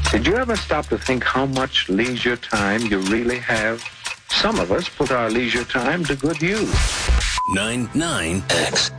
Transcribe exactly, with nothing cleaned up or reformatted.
Did you ever stop to think how much leisure time you really have? Some of us put our leisure time to good use. ninety-nine X